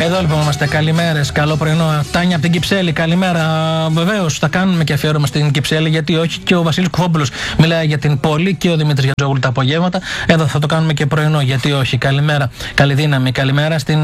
Εδώ λοιπόν είμαστε. Καλημέρες, καλό πρωινό. Τάνια από την Κυψέλη, καλημέρα. Βεβαίως θα κάνουμε και αφιέρωμα στην Κυψέλη, γιατί όχι. Και ο Βασίλης Κουφόπουλος μιλάει για την πόλη και ο Δημήτρης Γιατζόγλου τα απογεύματα. Εδώ θα το κάνουμε και πρωινό, γιατί όχι. Καλημέρα, καλή δύναμη. Καλημέρα στην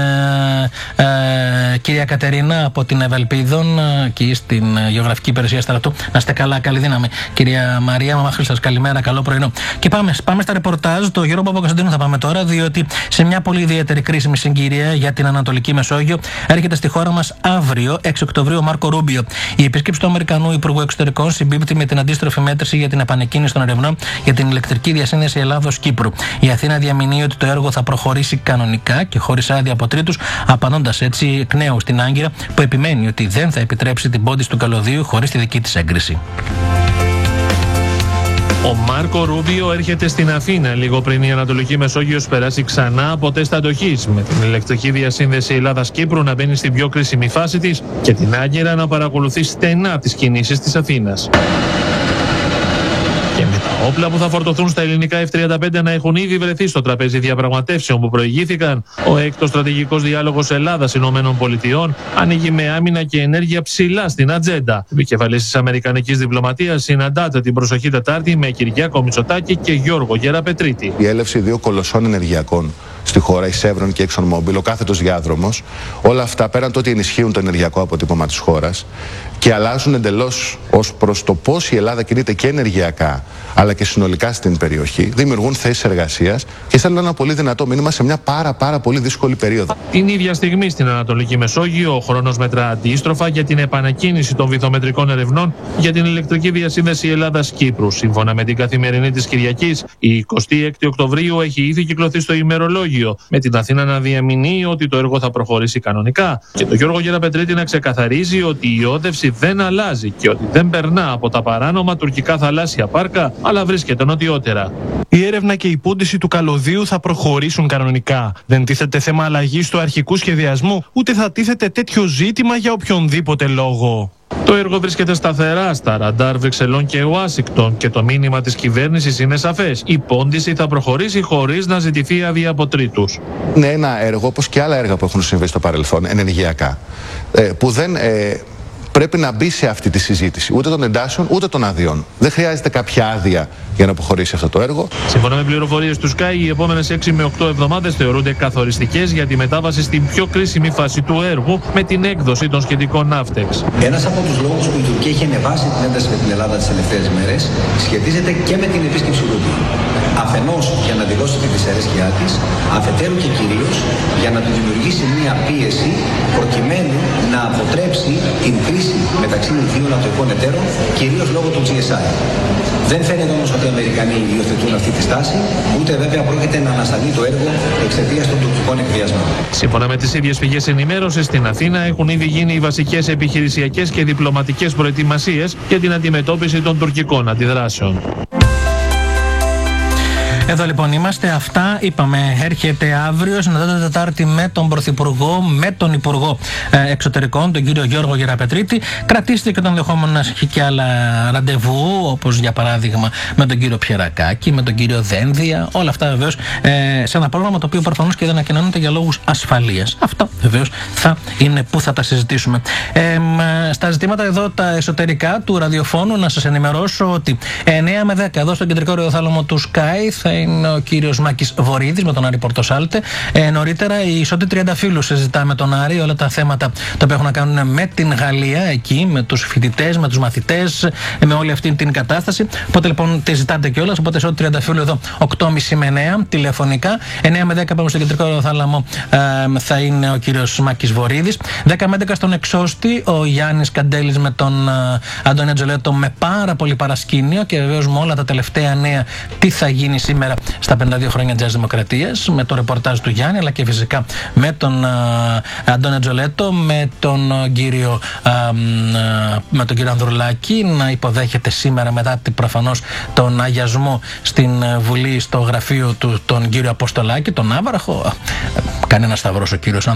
κυρία Κατερίνα από την Ευελπίδων και στην γεωγραφική υπηρεσία Στρατού. Να είστε καλά, καλή δύναμη. Κυρία Μαρία Μαμαχρήστας, καλημέρα, καλό πρωινό. Και πάμε στα ρεπορτάζ. Το Γιώργο Παπακοσταντίνου θα πάμε τώρα, διότι σε μια πολύ ιδιαίτερη κρίσιμη συγκυρία για την Ανατολική Μεσόγειο έρχεται στη χώρα μας αύριο, 6 Οκτωβρίου, ο Μάρκο Ρούμπιο. Η επίσκεψη του Αμερικανού Υπουργού Εξωτερικών συμπίπτει με την αντίστροφη μέτρηση για την επανεκκίνηση των ερευνών για την ηλεκτρική διασύνδεση Ελλάδος-Κύπρου. Η Αθήνα διαμηνύει ότι το έργο θα προχωρήσει κανονικά και χωρίς άδεια από τρίτους, απαντώντας έτσι εκ νέου στην Άγκυρα, που επιμένει ότι δεν θα επιτρέψει την πόντιση του καλωδίου χωρίς τη δική της έγκριση. Ο Μάρκο Ρούμπιο έρχεται στην Αθήνα λίγο πριν η Ανατολική Μεσόγειος περάσει ξανά από τεστ αντοχής, με την ηλεκτρική διασύνδεση Ελλάδας-Κύπρου να μπαίνει στην πιο κρίσιμη φάση της και την Άγκυρα να παρακολουθεί στενά τις κινήσεις της Αθήνας. Και με τα όπλα που θα φορτωθούν στα ελληνικά F-35 να έχουν ήδη βρεθεί στο τραπέζι διαπραγματεύσεων που προηγήθηκαν, ο έκτος στρατηγικός διάλογος Ελλάδας-Ηνωμένων Πολιτειών ανοίγει με άμυνα και ενέργεια ψηλά στην ατζέντα. Επικεφαλής της αμερικανικής διπλωματίας συναντάται την προσοχή Τετάρτη με Κυριάκο Μητσοτάκη και Γιώργο Γεραπετρίτη. Η έλευση δύο κολοσσών ενεργειακών στη χώρα, η Chevron και η ExxonMobil, ο κάθετος διάδρομος, όλα αυτά πέραν το ότι ενισχύουν το ενεργειακό αποτύπωμα της χώρας και αλλάζουν εντελώς ως προς το πώς η Ελλάδα κινείται και ενεργειακά αλλά και συνολικά στην περιοχή, δημιουργούν θέσεις εργασίας και στέλνουν ένα πολύ δυνατό μήνυμα σε μια πάρα πολύ δύσκολη περίοδο. Την ίδια στιγμή στην Ανατολική Μεσόγειο, ο χρόνος μετρά αντίστροφα για την επανεκκίνηση των βυθομετρικών ερευνών για την ηλεκτρική διασύνδεση Ελλάδας-Κύπρου. Σύμφωνα με την Καθημερινή της Κυριακής, η 26η Οκτωβρίου έχει ήδη κυκλοθεί στο ημερολόγιο, με την Αθήνα να διαμηνύει ότι το έργο θα προχωρήσει κανονικά και τον Γιώργο Γεραπετρίτη να ξεκαθαρίζει ότι η όδευση δεν αλλάζει και ότι δεν περνά από τα παράνομα τουρκικά θαλάσσια πάρκα, αλλά βρίσκεται νοτιότερα. Η έρευνα και η πόντιση του καλωδίου θα προχωρήσουν κανονικά. Δεν τίθεται θέμα αλλαγής του αρχικού σχεδιασμού, ούτε θα τίθεται τέτοιο ζήτημα για οποιονδήποτε λόγο. Το έργο βρίσκεται σταθερά στα ραντάρ Βρυξελών και Ουάσιγκτον και το μήνυμα της κυβέρνησης είναι σαφές. Η πόντιση θα προχωρήσει χωρίς να ζητηθεί άδεια από τρίτους. Είναι ένα έργο, όπως και άλλα έργα που έχουν συμβεί στο παρελθόν, ενεργειακά, που δεν πρέπει να μπει σε αυτή τη συζήτηση ούτε των εντάσεων ούτε των αδειών. Δεν χρειάζεται κάποια άδεια για να αποχωρήσει αυτό το έργο. Σύμφωνα με πληροφορίες του Sky, οι επόμενες 6 με 8 εβδομάδες θεωρούνται καθοριστικές για τη μετάβαση στην πιο κρίσιμη φάση του έργου με την έκδοση των σχετικών ναύτεξ. Ένας από τους λόγους που η Τουρκία έχει ανεβάσει την ένταση με την Ελλάδα τις τελευταίες μέρες σχετίζεται και με την επίσκεψη του Ρούμπιο. Αφενός για να δηλώσει τη δυσαρέσκειά της, αφετέρου και κυρίως για να του δημιουργήσει μια πίεση προκειμένου να αποτρέψει την κρίση μεταξύ των δύο νατοικών εταίρων, κυρίως λόγω του GSI. Δεν φαίνεται όμως ότι οι Αμερικανοί υιοθετούν αυτή τη στάση, ούτε βέβαια πρόκειται να ανασταλεί το έργο εξαιτίας των τουρκικών εκβιασμών. Σύμφωνα με τις ίδιες πηγές ενημέρωσης, στην Αθήνα έχουν ήδη γίνει οι βασικές επιχειρησιακές και διπλωματικές προετοιμασίες για την αντιμετώπιση των τουρκικών αντιδράσεων. Εδώ λοιπόν είμαστε. Αυτά είπαμε. Έρχεται αύριο, συναντάται Τετάρτη με τον Πρωθυπουργό, με τον Υπουργό Εξωτερικών, τον κύριο Γιώργο Γεραπετρίτη. Κρατήστε και το ενδεχόμενο να έχει και άλλα ραντεβού, όπως για παράδειγμα με τον κύριο Πιερακάκη, με τον κύριο Δένδια. Όλα αυτά βεβαίως σε ένα πρόγραμμα το οποίο προφανώς και δεν ανακοινώνεται για λόγους ασφαλείας. Αυτά βεβαίως θα είναι που θα τα συζητήσουμε. Στα ζητήματα εδώ τα εσωτερικά του ραδιοφώνου, να σας ενημερώσω ότι 9 με 10 εδώ στο κεντρικό ραδιοθάλαμο του Sky θα είναι ο κύριος Μάκης Βορίδης με τον Άρη Πορτοσάλτε. Νωρίτερα η Ισότη Τριανταφύλου συζητά με τον Άρη όλα τα θέματα τα οποία έχουν να κάνουν με την Γαλλία, εκεί, με τους φοιτητές, με τους μαθητές, με όλη αυτή την κατάσταση. Οπότε λοιπόν τη ζητάτε κιόλας. Οπότε Ισότη Τριανταφύλου εδώ 8.30 με 9 τηλεφωνικά. 9 με 10 πάμε στο κεντρικό ραδιοθάλαμο θα είναι ο κύριος Μάκης Βορίδης. 10 με 11 στον Εξώστη ο Γιάννης Καντέλης με τον Αντώνη Ατζολέτο με πάρα πολύ παρασκήνιο και βεβαίως με όλα τα τελευταία νέα τι θα γίνει σήμερα στα 52 χρόνια της Δημοκρατίας, με το ρεπορτάζ του Γιάννη, αλλά και φυσικά με τον Αντώνη Ατζολέτο, με τον κύριο Ανδρουλάκη να υποδέχεται σήμερα μετά προφανώς τον αγιασμό στην Βουλή στο γραφείο του τον κύριο Αποστολάκη, τον Άβραχο. κανένα σταυρός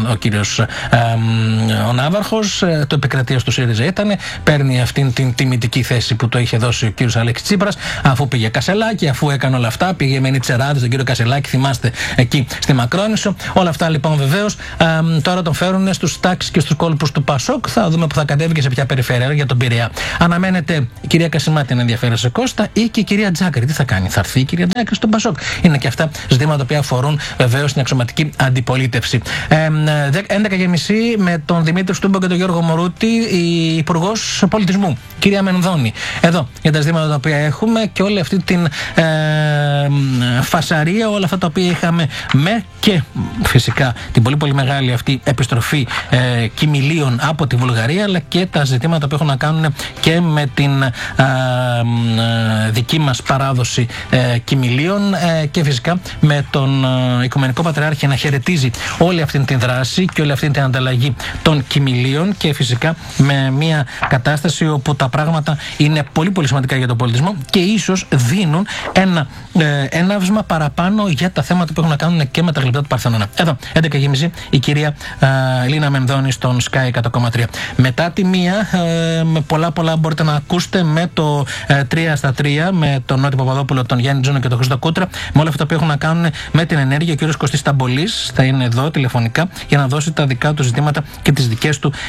ο Ναύαρχος. Το επικρατείας του ΣΥΡΙΖΑ ήταν. Παίρνει αυτήν την τιμητική θέση που το είχε δώσει ο κύριος Αλέξης Τσίπρας, αφού πήγε Κασελάκη, αφού έκανε όλα αυτά. Πήγε με Νιτσεράδη τον κύριο Κασελάκη, θυμάστε, εκεί στη Μακρόνισσο. Όλα αυτά λοιπόν βεβαίως τώρα τον φέρουν στους τάξεις και στους κόλπους του Πασόκ. Θα δούμε που θα κατέβει και σε ποια περιφέρεια, για τον Πειραιά. Αναμένεται η κυρία Κασιμάτη να ενδιαφέρει σε Κώστα ή και η κυρία Τζάκρη. Τι θα κάνει, θα έρθει η κυρία Τζάκρη στον Πασόκ? Είναι και αυτά ζητήματα που αφορούν βεβαίως την αξιωματική αντιπολίτευση. 11.30 με τον Δημήτρη Στούμπο και τον Γιώργο Μωρούτη, η Υπουργός Πολιτισμού, κυρία Μενδώνη. Εδώ για τα ζητήματα τα οποία έχουμε και όλη αυτή την φασαρία, όλα αυτά τα οποία είχαμε και φυσικά την πολύ μεγάλη αυτή επιστροφή κοιμηλίων από τη Βουλγαρία, αλλά και τα ζητήματα που έχουν να κάνουν και με την δική μας παράδοση κοιμηλίων και φυσικά με τον Οικουμενικό Πατριάρχη να χαιρετίζει όλη αυτή την δράση και όλη αυτή την ανταλλαγή των κοιμηλίων, και φυσικά με μια κατάσταση όπου τα πράγματα είναι πολύ σημαντικά για τον πολιτισμό και ίσως δίνουν ένα έναυσμα παραπάνω για τα θέματα που έχουν να κάνουν και με τα γλυπτά του Παρθενώνα. Εδώ, 11.30 η κυρία Λίνα Μενδώνη στον Sky 100,3. Μετά τη μία, με πολλά μπορείτε να ακούσετε με το 3-3, με τον Νότι Παπαδόπουλο, τον Γιάννη Τζόνο και τον Χρήστο Κούτρα, με όλα αυτά που έχουν να κάνουν με την ενέργεια. Ο κύριος Κωστής Ταμπολής θα είναι εδώ τηλεφωνικά για να δώσει τα δικά του ζητήματα και τις δικές του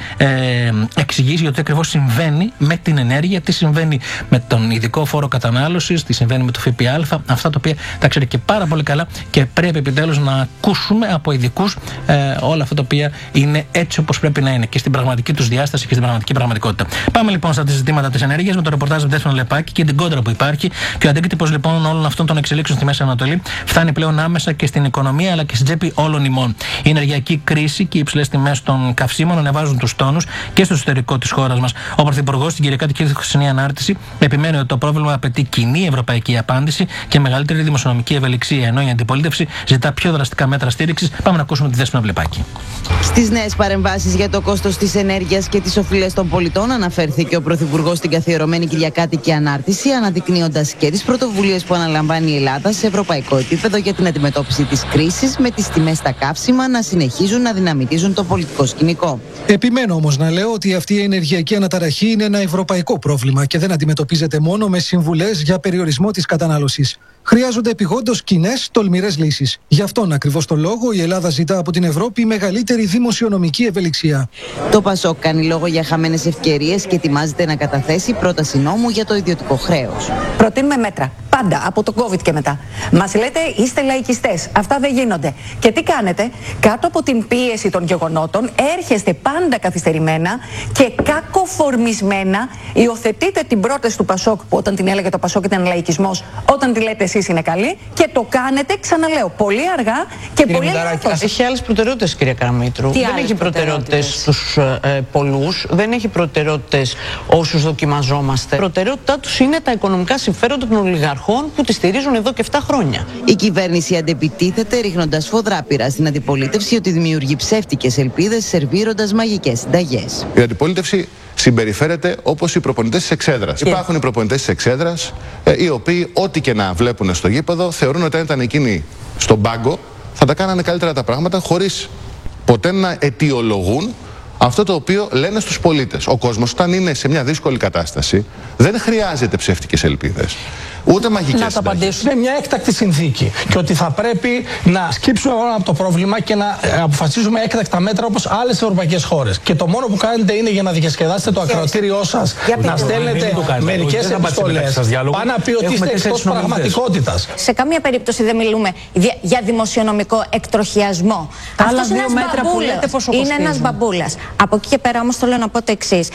εξηγήσεις για το τι ακριβώς συμβαίνει με την ενέργεια, τι συμβαίνει με τον ειδικό φόρο κατανάλωσης, τι συμβαίνει με το ΦΠΑ, αυτά τα οποία τα ξέρει και πάρα πολύ καλά και πρέπει επιτέλους να ακούσουμε από ειδικούς όλα αυτά τα οποία είναι έτσι όπως πρέπει να είναι και στην πραγματική τους διάσταση και στην πραγματική πραγματικότητα. Πάμε λοιπόν στα ζητήματα της ενέργειας με το ρεπορτάζ του Δέσποινα Λεπάκη και την κόντρα που υπάρχει, και ο αντίκτυπος λοιπόν όλων αυτών των εξελίξεων στη Μέση Ανατολή φτάνει πλέον άμεσα και στην οικονομία αλλά και στην τσέπη όλων ημών. Η ενεργειακή κρίση και οι υψηλές τιμές των καυσίμων ανεβάζουν τους τόνους και στο εσωτερικό της χώρας μας. Ο Πρωθυπουργός στην Κυριακάτη και τη χθεσινή ανάρτηση επιμείνει ότι το πρόβλημα απαιτεί κοινή ευρωπαϊκή απάντηση και μεγαλύτερη δημοσιονομική ευελιξία, ενώ η αντιπολίτευση ζητά πιο δραστικά μέτρα στήριξης. Πάμε να ακούσουμε τη Δέσποινα Βλεπάκη. Στις νέες παρεμβάσεις για το κόστος της ενέργειας και τις οφειλές των πολιτών αναφέρθηκε ο Πρωθυπουργός στην καθιερωμένη Κυριακάτικη ανάρτηση, αναδεικνύοντας και τις πρωτοβουλίες που αναλαμβάνει η Ελλάδα σε ευρωπαϊκό επίπεδο για την αντιμετώπιση της κρίσης, με τις τιμές στα καύσιμα να συνεχίζουν να δυναμητίζουν το πολιτικό σκηνικό. Επιμένω όμως να λέω ότι αυτή η ενεργειακή αναταραχή είναι ένα ευρωπαϊκό πρόβλημα και δεν αντιμετωπίζεται μόνο με συμβουλές για περιορισμό της κατανάλωσης. Χρειάζονται επιγόντως κοινές, τολμηρές λύσεις. Γι' αυτόν ακριβώς το λόγο η Ελλάδα ζητά από την Ευρώπη μεγαλύτερη δημοσιονομική ευελιξία. Το Πασόκ κάνει λόγο για χαμένες ευκαιρίες και ετοιμάζεται να καταθέσει πρόταση νόμου για το ιδιωτικό χρέος. Προτείνουμε μέτρα. Πάντα, από το COVID και μετά. Μας λέτε είστε λαϊκιστές. Αυτά δεν γίνονται. Και τι κάνετε? Κάτω από την πίεση των γεγονότων έρχεστε πάντα καθυστερημένα και κακοφορμισμένα. Υιοθετείτε την πρόταση του Πασόκ, που όταν την έλεγε το Πασόκ ήταν λαϊκισμός, όταν τη λέτε εσείς είναι καλή, και το κάνετε, ξαναλέω, πολύ αργά και πολύ λάθος. Έχει άλλες προτεραιότητες, κυρία Καραμήτρου. Δεν έχει προτεραιότητες στους πολλούς, δεν έχει προτεραιότητες όσους δοκιμαζόμαστε. Η προτεραιότητά τους είναι τα οικονομικά συμφέροντα των ολιγαρχών που τη στηρίζουν εδώ και 7 χρόνια. Η κυβέρνηση αντεπιτίθεται ρίχνοντας σφοδρά πυρά στην αντιπολίτευση ότι δημιουργεί ψεύτικες ελπίδες σερβίροντας μαγικές συνταγές. Η αντιπολίτευση συμπεριφέρεται όπως οι προπονητές της εξέδρας. Υπάρχουν οι προπονητές της εξέδρας, οι οποίοι ό,τι και να βλέπουν στο γήπεδο θεωρούν ότι αν ήταν εκείνοι στον πάγκο θα τα κάνανε καλύτερα τα πράγματα, χωρίς ποτέ να αιτιολογούν αυτό το οποίο λένε στους πολίτες. Ο κόσμος, όταν είναι σε μια δύσκολη κατάσταση, δεν χρειάζεται ψεύτικες ελπίδες. Ούτε μαγικές συνταγές. Να τα απαντήσουμε μια έκτακτη συνθήκη. Και ότι θα πρέπει να σκύψουμε όλα από το πρόβλημα και να αποφασίσουμε έκτακτα μέτρα όπως άλλες ευρωπαϊκές χώρες. Και το μόνο που κάνετε είναι για να διασκεδάσετε το ακροατήριό σας, να στέλνετε μερικές επιστολές. Πάνε να πει ότι είστε εκτός πραγματικότητας. Σε καμία περίπτωση δεν μιλούμε για δημοσιονομικό εκτροχιασμό. Άλλα δύο μέτρα που λέτε πόσο είναι ένας μπαμπούλας. Από εκεί και πέρα όμως θέλω να πω το εξής.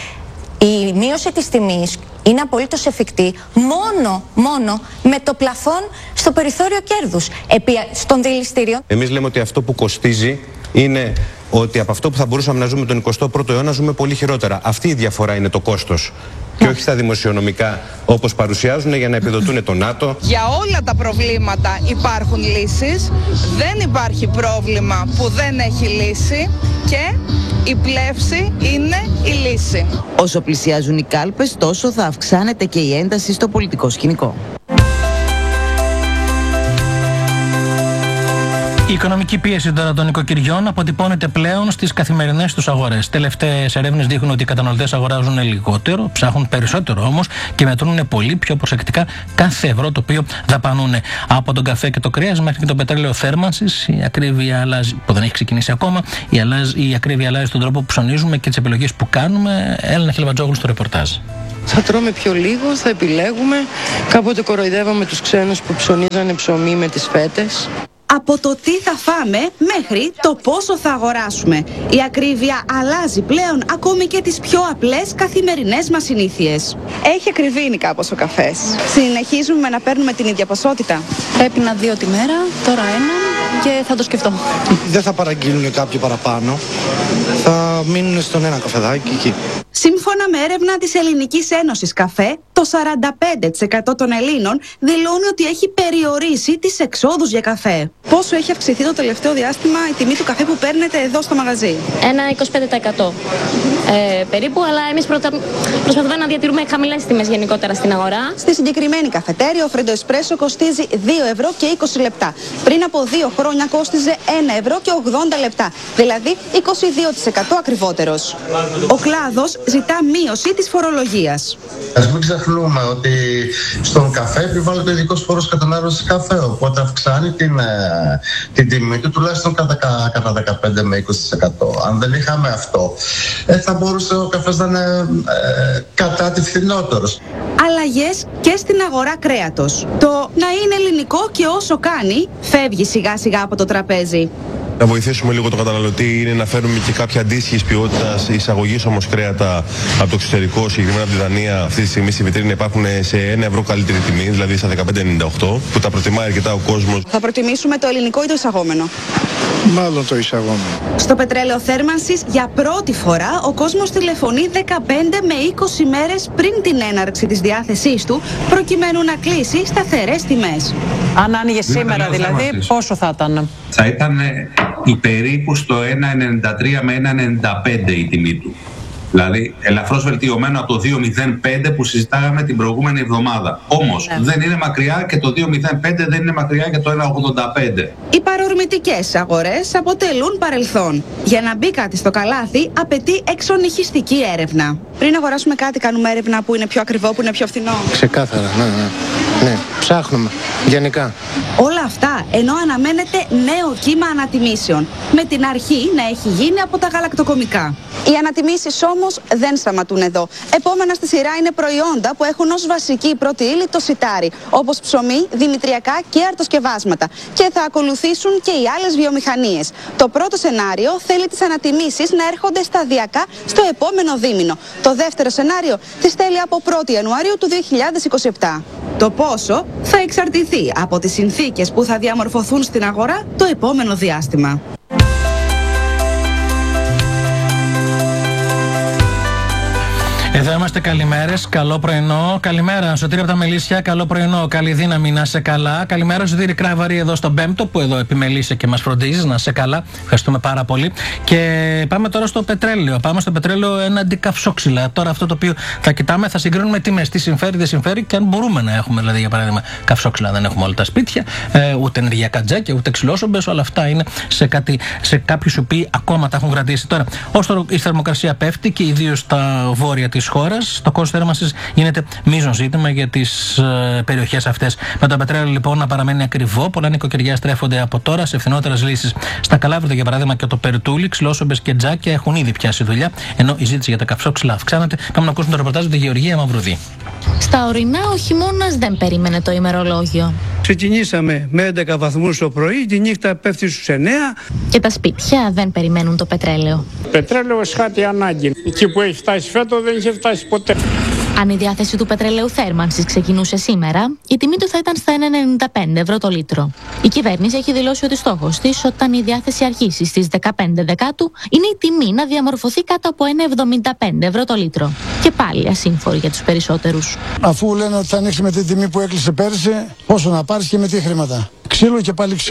Η μείωση της τιμής είναι απολύτως εφικτή μόνο με το πλαφόν στο περιθώριο κέρδους στον δηληστήριο. Εμείς λέμε ότι αυτό που κοστίζει είναι ότι από αυτό που θα μπορούσαμε να ζούμε τον 21ο αιώνα ζούμε πολύ χειρότερα. Αυτή η διαφορά είναι το κόστος. Και όχι στα δημοσιονομικά όπως παρουσιάζουν για να επιδοτούν το ΝΑΤΟ. Για όλα τα προβλήματα υπάρχουν λύσεις. Δεν υπάρχει πρόβλημα που δεν έχει λύση και η πλεύση είναι η λύση. Όσο πλησιάζουν οι κάλπες, τόσο θα αυξάνεται και η ένταση στο πολιτικό σκηνικό. Η οικονομική πίεση τώρα των νοικοκυριών αποτυπώνεται πλέον στις καθημερινές τους αγορές. Τελευταίες ερεύνες δείχνουν ότι οι καταναλωτές αγοράζουν λιγότερο, ψάχνουν περισσότερο όμως και μετρούν πολύ πιο προσεκτικά κάθε ευρώ το οποίο δαπανούν. Από τον καφέ και το κρέας μέχρι και το πετρέλαιο θέρμανσης, η ακρίβεια αλλάζει, που δεν έχει ξεκινήσει ακόμα, η ακρίβεια αλλάζει τον τρόπο που ψωνίζουμε και τις επιλογές που κάνουμε. Έλενα Χελβατζόγλου στο ρεπορτάζ. Θα τρώμε πιο λίγο, θα επιλέγουμε. Κάποτε κοροϊδεύαμε τους ξένους που ψωνίζανε ψωμί με τις φέτες. Από το τι θα φάμε μέχρι το πόσο θα αγοράσουμε. Η ακρίβεια αλλάζει πλέον ακόμη και τις πιο απλές καθημερινές μας συνήθειες. Έχει ακριβήνει κάπως ο καφές. Συνεχίζουμε να παίρνουμε την ίδια ποσότητα. Έπινα 2 τη μέρα, τώρα 1 και θα το σκεφτώ. Δεν θα παραγγείλουν κάποιοι παραπάνω. Θα μείνουν στον ένα καφεδάκι εκεί. Σύμφωνα με έρευνα της Ελληνικής Ένωσης Καφέ, το 45% των Ελλήνων δηλώνει ότι έχει περιορίσει τις εξόδους για καφέ. Πόσο έχει αυξηθεί το τελευταίο διάστημα η τιμή του καφέ που παίρνετε εδώ στο μαγαζί? Ένα 25% περίπου, αλλά εμείς προσπαθούμε να διατηρούμε χαμηλές τιμές γενικότερα στην αγορά. Στη συγκεκριμένη καφετέρια ο Φρέντο Εσπρέσο κοστίζει 2 ευρώ και 20 λεπτά. Πριν από 2 χρόνια κόστιζε 1 ευρώ και 80 λεπτά, δηλαδή 22% ακριβότερος. Ο κλάδος ζητά μείωση της φορολογίας. Ας μην ξεχνούμε ότι στον καφέ επιβάλλεται ο ειδικός φόρος κατανάλωσης καφέ, οπότε αυξάνει την τιμή του τουλάχιστον κατά 15 με 20%. Αν δεν είχαμε αυτό, θα μπορούσε ο καφές να είναι κατά τη φθηνότερος. Αλλαγές και στην αγορά κρέατος. Το να είναι ελληνικό και όσο κάνει, φεύγει σιγά σιγά από το τραπέζι. Να βοηθήσουμε λίγο τον καταναλωτή είναι να φέρουμε και κάποια αντίστοιχη ποιότητα εισαγωγή όμως κρέατα από το εξωτερικό, συγκεκριμένα από τη Δανία. Αυτή τη στιγμή στη βιτρίνα υπάρχουν σε 1 ευρώ καλύτερη τιμή, δηλαδή στα 15,98, που τα προτιμάει αρκετά ο κόσμος. Θα προτιμήσουμε το ελληνικό ή το εισαγόμενο? Μάλλον το εισαγόμενο. Στο πετρέλαιο θέρμανσης για πρώτη φορά ο κόσμος τηλεφωνεί 15 με 20 μέρες πριν την έναρξη της διάθεσής του, προκειμένου να κλείσει σταθερές τιμές. Αν άνοιγε σήμερα δηλαδή, πόσο θα ήταν? Θα ήταν περίπου στο 1,93 με 1,95 η τιμή του. Δηλαδή ελαφρώς βελτιωμένο από το 2,05 που συζητάγαμε την προηγούμενη εβδομάδα. Όμως δεν είναι μακριά και το 2,05 δεν είναι μακριά και το 1,85. Οι παρορμητικές αγορές αποτελούν παρελθόν. Για να μπει κάτι στο καλάθι απαιτεί εξονυχιστική έρευνα. Πριν αγοράσουμε κάτι κάνουμε έρευνα που είναι πιο ακριβό, που είναι πιο φθηνό. Ξεκάθαρα, ναι. Ψάχνουμε, γενικά. Όλα αυτά ενώ αναμένεται νέο κύμα ανατιμήσεων. Με την αρχή να έχει γίνει από τα γαλακτοκομικά. Οι ανατιμήσεις όμως δεν σταματούν εδώ. Επόμενα στη σειρά είναι προϊόντα που έχουν ως βασική πρώτη ύλη το σιτάρι, όπως ψωμί, δημητριακά και αρτοσκευάσματα. Και θα ακολουθήσουν και οι άλλες βιομηχανίες. Το πρώτο σενάριο θέλει τις ανατιμήσεις να έρχονται σταδιακά στο επόμενο δίμηνο. Το δεύτερο σενάριο τις θέλει από 1η Ιανουαρίου του 2027. Το πόσο θα εξαρτηθεί από τις συνθήκες που θα διαμορφωθούν στην αγορά το επόμενο διάστημα. Εδώ είμαστε, καλημέρες, καλό πρωινό. Καλημέρα, Σωτήρη από τα Μελίσια, καλό πρωινό, καλή δύναμη, να σε καλά. Καλημέρα, Σωτήρη Κράβαρη εδώ στον Πέμπτο, που εδώ επιμελείσαι και μας φροντίζεις, να σε καλά. Ευχαριστούμε πάρα πολύ. Και πάμε τώρα στο πετρέλαιο. Πάμε στο πετρέλαιο έναντι καυσόξυλα. Τώρα αυτό το οποίο θα κοιτάμε, θα συγκρίνουμε τιμές. Τι συμφέρει, δεν συμφέρει και αν μπορούμε να έχουμε, δηλαδή, για παράδειγμα, καυσόξυλα. Δεν έχουμε όλα τα σπίτια, ούτε ενεργειακά τζάκια, ούτε ξυλόσομπες. Όλα αυτά είναι σε κάποιους οι οποίοι ακόμα τα έχουν κρατήσει. Τώρα, όσο η θερμοκρασία πέφτει και ιδίως στα βόρεια της χώρας, το κόστος θέρμανσης γίνεται μείζον ζήτημα για τις περιοχές αυτές. Με το πετρέλαιο λοιπόν να παραμένει ακριβό, πολλά νοικοκυριά στρέφονται από τώρα σε φθηνότερες λύσεις. Στα Καλάβρητα, για παράδειγμα, και το Περτούλι, ξυλόσομπες και τζάκια έχουν ήδη πιάσει δουλειά, ενώ η ζήτηση για τα καυσόξυλα αυξάνεται. Πάμε να ακούσουμε το ρεπορτάζ με τη Γεωργία Μαυρουδή. Στα ορεινά ο χειμώνας δεν περίμενε το ημερολόγιο. Ξεκινήσαμε με 11 βαθμούς το πρωί, τη νύχτα πέφτει στους 9. Και τα σπίτια δεν περιμένουν το πετρέλαιο. Πετρέλαιο σχάτη ανάγκη. Εκεί που έχει φτάσει φέτο δεν είχε φτάσει ποτέ. Αν η διάθεση του πετρελαίου θέρμανσης ξεκινούσε σήμερα, η τιμή του θα ήταν στα 1,95 ευρώ το λίτρο. Η κυβέρνηση έχει δηλώσει ότι στόχος της, όταν η διάθεση αρχίσει στις 15 Δεκάτου, είναι η τιμή να διαμορφωθεί κάτω από 1,75 ευρώ το λίτρο. Και πάλι ασύμφορη για τους περισσότερους. Αφού λένε ότι θα ανοίξει με την τιμή που έκλεισε πέρυσι, πόσο να πάρεις και με τι χρήματα. Ξύλο και πάλι ξύλο.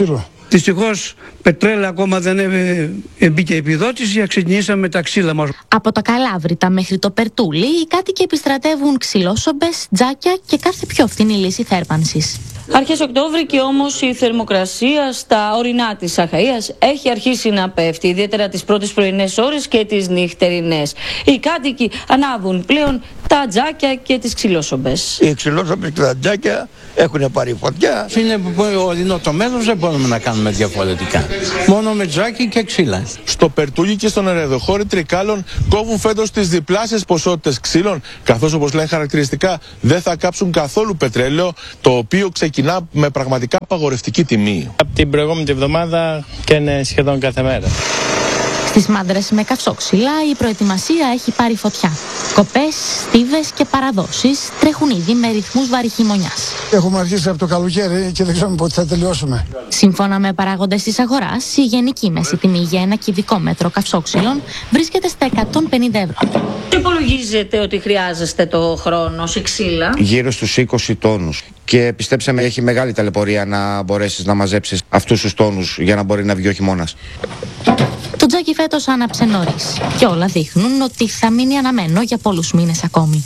Δυστυχώς πετρέλα ακόμα δεν μπήκε επιδότηση, ξεκινήσαμε τα ξύλα μας. Από τα Καλάβρητα μέχρι το Περτούλι, οι κάτοικοι επιστρατεύουν ξυλόσομπες, τζάκια και κάθε πιο φθηνή λύση θέρμανσης. Αρχές Οκτώβρη και όμως η θερμοκρασία στα ορεινά της Αχαΐας έχει αρχίσει να πέφτει, ιδιαίτερα τις πρώτες πρωινές ώρες και τις νυχτερινές. Οι κάτοικοι ανάβουν πλέον τα τζάκια και τις ξυλόσομπες. Οι ξυλόσομπες και τα τζάκια έχουν πάρει φωτιά. Είναι ορεινό το μέρος, δεν μπορούμε να κάνουμε διαφορετικά. Μόνο με τζάκι και ξύλα. Στο Περτούλι και στον Ερεδοχώρη Τρικάλων κόβουν φέτος τις διπλάσιες ποσότητες ξύλων, καθώς όπως λένε χαρακτηριστικά δεν θα κάψουν καθόλου πετρέλαιο, το οποίο ξεκινά με πραγματικά απαγορευτική τιμή. Από την προηγούμενη εβδομάδα και είναι σχεδόν κάθε μέρα. Στις Μάνδρες με καυσόξυλα η προετοιμασία έχει πάρει φωτιά. Κοπές, στίβες και παραδόσεις τρέχουν ήδη με ρυθμούς βαρυχημονιάς. Έχουμε αρχίσει από το καλοκαίρι και δεν ξέρουμε πότε θα τελειώσουμε. Σύμφωνα με παράγοντες της αγοράς, η γενική μέση τιμή για ένα κυβικό μέτρο καυσόξυλων βρίσκεται στα 150 ευρώ. Υπολογίζετε ότι χρειάζεστε το χρόνο σε ξύλα? Γύρω στους 20 τόνους. Και πιστέψτε με, έχει μεγάλη ταλαιπωρία να μπορέσεις να μαζέψεις αυτούς τους τόνους για να μπορεί να βγει ο χειμώνας. Το τζάκι φέτος άναψε νωρίς και όλα δείχνουν ότι θα μείνει αναμένο για πολλούς μήνες ακόμη.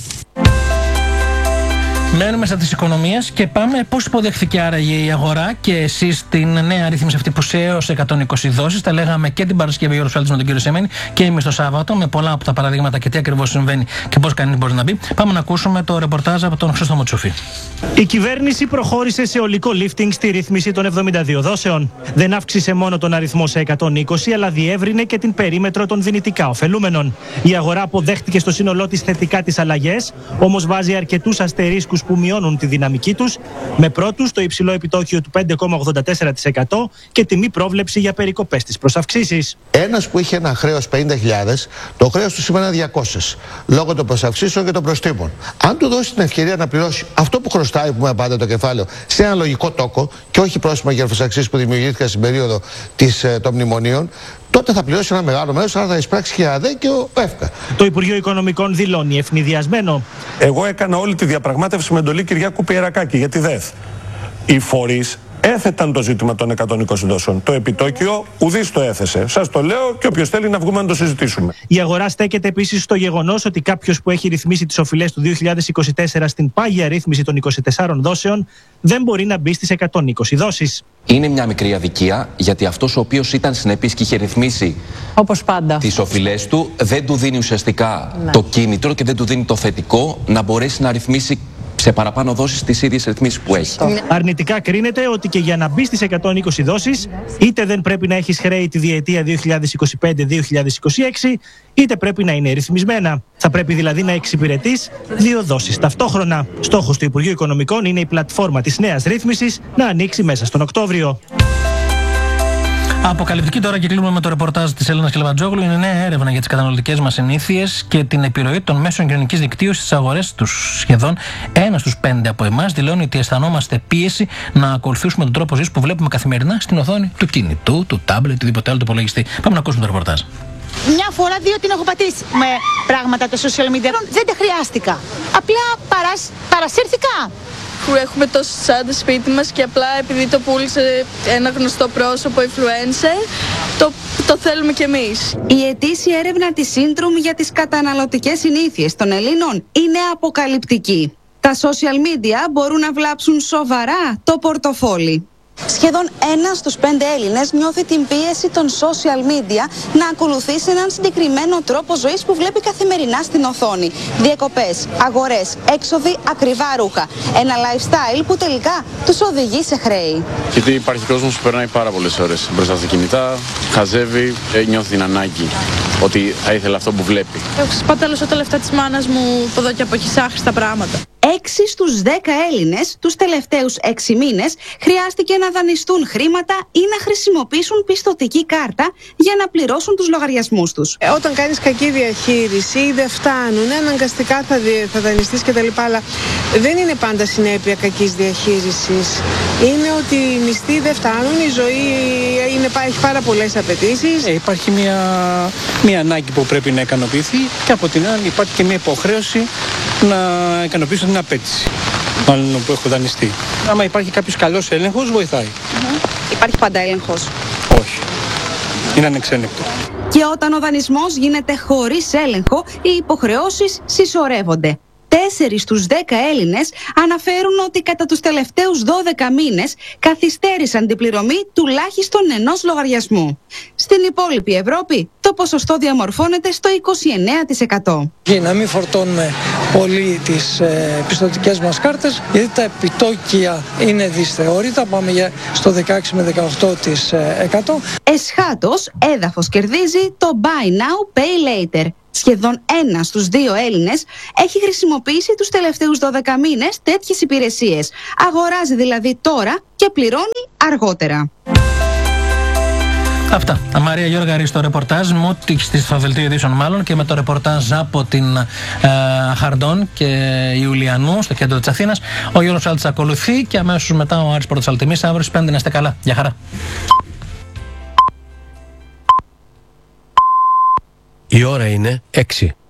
Μένουμε στα της οικονομίας και πάμε πώς υποδέχθηκε άραγε η αγορά και εσείς την νέα ρύθμιση αυτή που σε έως 120 δόσεις. Τα λέγαμε και την Παρασκευή Γιώργος Ψάλτης με τον κύριο Σεμένη και εμείς το Σάββατο με πολλά από τα παραδείγματα και τι ακριβώς συμβαίνει και πώς κανείς μπορεί να μπει. Πάμε να ακούσουμε το ρεπορτάζ από τον Χρήστο Μοτσούφη. Η κυβέρνηση προχώρησε σε ολικό lifting στη ρύθμιση των 72 δόσεων. Δεν αύξησε μόνο τον αριθμό σε 120, αλλά διεύρυνε και την περίμετρο των δυνητικά ωφελούμενων. Η αγορά αποδέχτηκε στο σύνολό της θετικά τις αλλαγές, όμως βάζει αρκετούς αστερίσκους που μειώνουν τη δυναμική τους, με πρώτους το υψηλό επιτόκιο του 5,84% και τιμή πρόβλεψη για περικοπές της προσαυξήσεις. Ένας που είχε ένα χρέος 50.000, το χρέος του σήμερα 200, λόγω των προσαυξήσεων και των προστήμων. Αν του δώσει την ευκαιρία να πληρώσει αυτό που χρωστάει, που πούμε πάντα το κεφάλαιο, σε ένα λογικό τόκο και όχι πρόστιμα για προσαυξήσεις που δημιουργήθηκαν στην περίοδο των μνημονίων, τότε θα πληρώσει ένα μεγάλο μέρος, άρα θα εισπράξει και ΑΔΕ και ο ΠΕΦΚΑ. Το Υπουργείο Οικονομικών δηλώνει ευνηδιασμένο. Εγώ έκανα όλη τη διαπραγμάτευση με εντολή Κυριάκου Πιερακάκη για τη ΔΕΘ. Οι φορείς έθεταν το ζήτημα των 120 δόσεων. Το επιτόκιο ουδής το έθεσε. Σας το λέω και όποιος θέλει να βγούμε να το συζητήσουμε. Η αγορά στέκεται επίσης στο γεγονός ότι κάποιος που έχει ρυθμίσει τις οφειλές του 2024 στην πάγια ρύθμιση των 24 δόσεων δεν μπορεί να μπει στις 120 δόσεις. Είναι μια μικρή αδικία, γιατί αυτός ο οποίος ήταν συνεπής και είχε ρυθμίσει όπως πάντα τις οφειλές του, δεν του δίνει ουσιαστικά το κίνητρο και δεν του δίνει το θετικό να μπορέσει να ρυθμίσει σε παραπάνω δόσεις τις ίδιες ρυθμίσεις που έχει. Αρνητικά κρίνεται ότι και για να μπει στις 120 δόσεις, είτε δεν πρέπει να έχεις χρέη τη διετία 2025-2026, είτε πρέπει να είναι ρυθμισμένα. Θα πρέπει δηλαδή να εξυπηρετείς δύο δόσεις ταυτόχρονα. Στόχος του Υπουργείου Οικονομικών είναι η πλατφόρμα της νέας ρύθμισης να ανοίξει μέσα στον Οκτώβριο. Αποκαλυπτική τώρα και κλείνουμε με το ρεπορτάζ της Έλενας Κλεβατζόγλου. Είναι νέα έρευνα για τις καταναλωτικές μας συνήθειες και την επιρροή των μέσων κοινωνικής δικτύωσης στις αγορές τους. Σχεδόν 1 στους 5 από εμάς δηλώνει ότι αισθανόμαστε πίεση να ακολουθήσουμε τον τρόπο ζωής που βλέπουμε καθημερινά στην οθόνη του κινητού, του τάμπλετ, οτιδήποτε άλλο του υπολογιστή. Πάμε να ακούσουμε το ρεπορτάζ. Μια φορά, δύο την έχω πατήσει με πράγματα τα social media. Δεν τα χρειάστηκα. Απλά παρασύρθηκα. Που έχουμε τόσους άντρες σπίτι μας και απλά επειδή το πούλησε ένα γνωστό πρόσωπο influencer, το θέλουμε κι εμείς. Η ετήσια έρευνα της Syndrom για τις καταναλωτικές συνήθειες των Ελλήνων είναι αποκαλυπτική. Τα social media μπορούν να βλάψουν σοβαρά το πορτοφόλι. Σχεδόν 1 στους 5 Έλληνες νιώθει την πίεση των social media να ακολουθήσει έναν συγκεκριμένο τρόπο ζωής που βλέπει καθημερινά στην οθόνη. Διακοπές, αγορές, έξοδοι, ακριβά ρούχα. Ένα lifestyle που τελικά τους οδηγεί σε χρέη. Γιατί υπάρχει κόσμος που περνάει πάρα πολλές ώρες μπροστά στα κινητά, χαζεύει, νιώθει την ανάγκη ότι θα ήθελε αυτό που βλέπει. Έχω ξεσπαταλώσω τα λεφτά της μάνας μου από εδώ και από εκεί σε άχρηστα πράγματα. 6 στους 10 Έλληνες τους τελευταίους 6 μήνες χρειάστηκε να δανειστούν χρήματα ή να χρησιμοποιήσουν πιστωτική κάρτα για να πληρώσουν τους λογαριασμούς τους. Όταν κάνεις κακή διαχείριση δεν φτάνουν, αναγκαστικά θα δανειστείς κτλ. Αλλά δεν είναι πάντα συνέπεια κακής διαχείρισης. Είναι ότι οι μισθοί δεν φτάνουν, η ζωή έχει πάρα πολλές απαιτήσεις. Υπάρχει μια ανάγκη που πρέπει να ικανοποιηθεί και από την άλλη υπάρχει και μια υποχρέωση να ικανοποιήσω την απέτηση, μάλλον που έχω δανειστεί. Άμα υπάρχει κάποιος καλός έλεγχος, βοηθάει. Υπάρχει πάντα έλεγχος? Όχι. Είναι ανεξέλεγκτο. Και όταν ο δανεισμός γίνεται χωρίς έλεγχο, οι υποχρεώσεις συσσωρεύονται. 4 στους 10 Έλληνες αναφέρουν ότι κατά τους τελευταίους 12 μήνες καθυστέρησαν την πληρωμή τουλάχιστον ενός λογαριασμού. Στην υπόλοιπη Ευρώπη το ποσοστό διαμορφώνεται στο 29%. Για να μην φορτώνουμε πολύ τις πιστωτικές μας κάρτες, γιατί τα επιτόκια είναι δυσθεώρητα, πάμε στο 16 με 18%. Εσχάτως, έδαφος κερδίζει το Buy Now, Pay Later. Σχεδόν 1 στους 2 Έλληνες έχει χρησιμοποιήσει τους τελευταίους 12 μήνες τέτοιες υπηρεσίες. Αγοράζει δηλαδή τώρα και πληρώνει αργότερα. Αυτά. Μαρία Γιώργαρη στο ρεπορτάζ μου, στο δελτίο ειδήσεων μάλλον, και με το ρεπορτάζ από την Χαρντών και Ιουλιανού στο κέντρο της Αθήνας. Ο Γιώργος Άλτης ακολουθεί και αμέσως μετά ο Άρης Πρωτοψαλτιμής. Αύριο στις 5 να είστε καλά. Γεια χαρά. Η ώρα είναι 6.